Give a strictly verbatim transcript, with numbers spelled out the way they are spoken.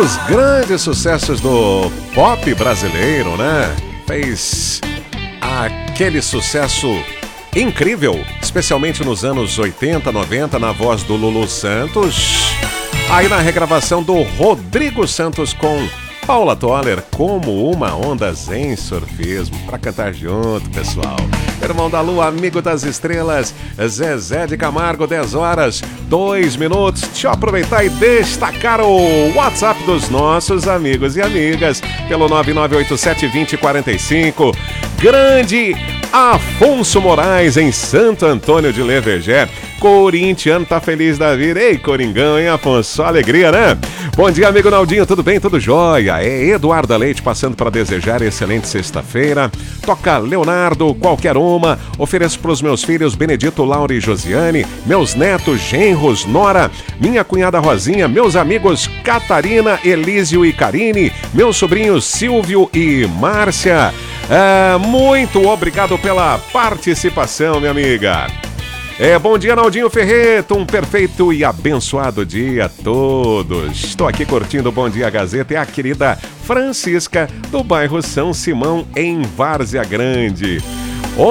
dos grandes sucessos do pop brasileiro, né? Fez aquele sucesso incrível, especialmente nos anos oitenta, noventa, na voz do Lulu Santos. Aí na regravação do Rodrigo Santos com Paula Toller, Como Uma Onda Zen Surfismo. Pra cantar junto, pessoal. Irmão da Lua, amigo das estrelas, Zezé de Camargo, dez horas, dois minutos. Deixa eu aproveitar e destacar o WhatsApp dos nossos amigos e amigas pelo nove nove oito sete dois zero quatro cinco. Grande Afonso Moraes, em Santo Antônio de Levergé. Corintiano, tá feliz da vida. Ei, Coringão, hein, Afonso? Só alegria, né? Bom dia, amigo Naldinho, tudo bem? Tudo jóia? É Eduardo Leite passando para desejar excelente sexta-feira. Toca Leonardo, qualquer uma. Ofereço pros meus filhos Benedito, Laura e Josiane, meus netos, genros, Nora, minha cunhada Rosinha, meus amigos Catarina, Elísio e Karine, meus sobrinhos Silvio e Márcia. É, muito obrigado pela participação, minha amiga. É, bom dia, Naldinho Ferreto, um perfeito e abençoado dia a todos. Estou aqui curtindo o Bom Dia Gazeta, é a querida Francisca, do bairro São Simão, em Várzea Grande.